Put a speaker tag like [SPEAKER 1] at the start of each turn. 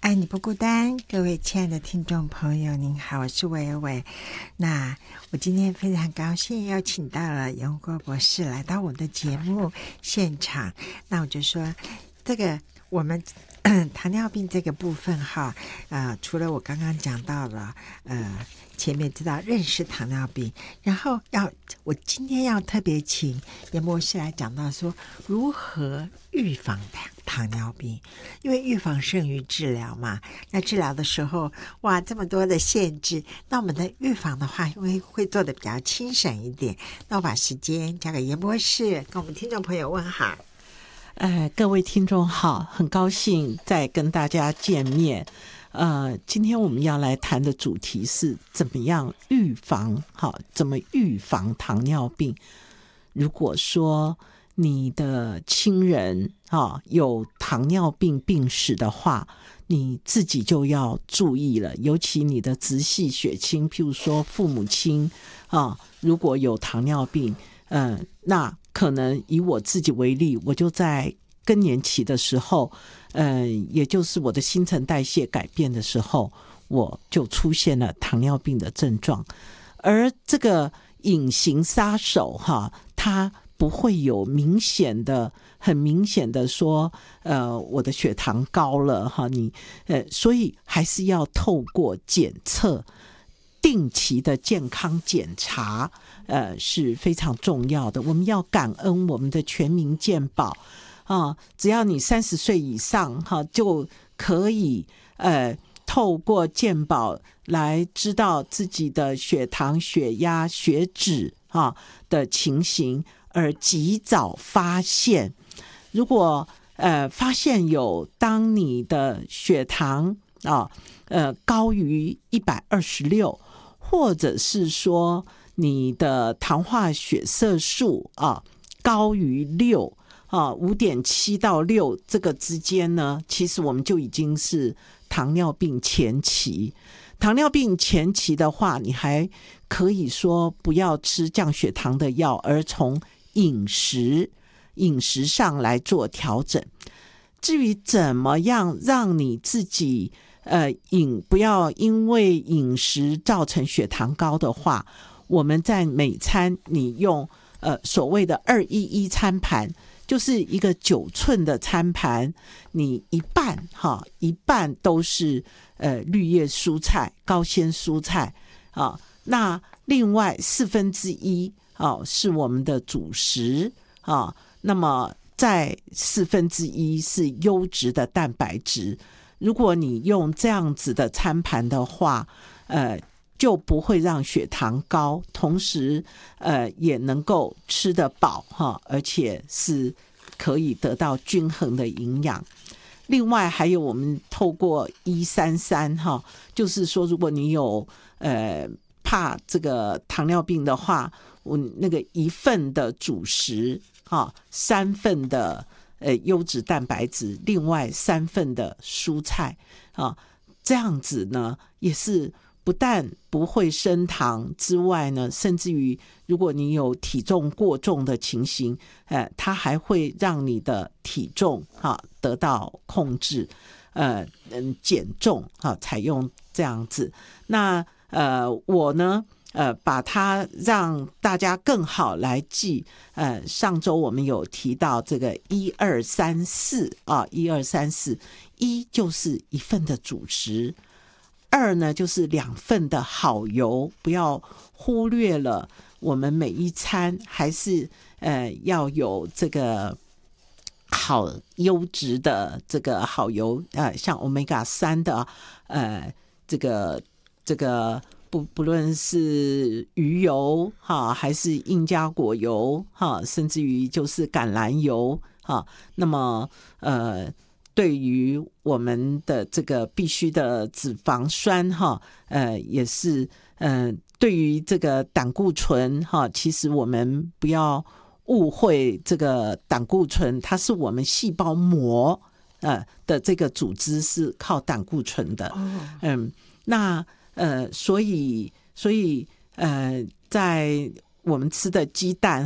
[SPEAKER 1] 爱你不孤单，各位亲爱的听众朋友您好，我是伟伟。那我今天非常高兴邀请到了杨国博士来到我的节目现场。那我就说这个我们糖尿病这个部分哈，除了我刚刚讲到了前面知道认识糖尿病，然后我今天要特别请严博士来讲到说如何预防糖尿病，因为预防胜于治疗嘛。那治疗的时候哇这么多的限制，那我们的预防的话因为会做的比较轻省一点。那我把时间交给严博士跟我们听众朋友问好。
[SPEAKER 2] 各位听众好，很高兴再跟大家见面。今天我们要来谈的主题是怎么样预防，怎么预防糖尿病。如果说你的亲人有糖尿病病史的话，你自己就要注意了，尤其你的直系血亲，譬如说父母亲如果有糖尿病，那可能以我自己为例，我就在更年期的时候，也就是我的新陈代谢改变的时候，我就出现了糖尿病的症状。而这个隐形杀手它不会有很明显的说我的血糖高了所以还是要透过检测，定期的健康检查是非常重要的。我们要感恩我们的全民健保只要你30岁以上就可以透过健保来知道自己的血糖、血压、血脂的情形，而及早发现。如果发现当你的血糖高于126，或者是说你的糖化血色素高于6 5.7 到6这个之间呢，其实我们就已经是糖尿病前期。糖尿病前期的话，你还可以说不要吃降血糖的药，而从饮食上来做调整。至于怎么样让你自己不要因为饮食造成血糖高的话，我们在每餐你用所谓的211餐盘，就是一个9寸的餐盘，你一半都是绿叶蔬菜、高纤蔬菜那另外1/4是我们的主食那么再1/4是优质的蛋白质。如果你用这样子的餐盘的话就不会让血糖高，同时也能够吃得饱而且是可以得到均衡的营养。另外还有我们透过133就是说如果你有怕这个糖尿病的话，我那个1份的主食3份的优质蛋白质，另外3份的蔬菜这样子呢也是不但不会升糖之外呢，甚至于如果你有体重过重的情形它还会让你的体重得到控制减重采用这样子。那我呢把它让大家更好来记上周我们有提到这个1234 1234，一就是1份的主食，2呢就是2份的好油，不要忽略了我们每一餐还是要有这个好优质的这个好油像 Omega-3 的这个不论是鱼油还是印加果油甚至于就是橄榄油那么对于我们的这个必须的脂肪酸也是对于这个胆固醇其实我们不要误会，这个胆固醇它是我们细胞膜的这个组织是靠胆固醇的那所以在我们吃的鸡蛋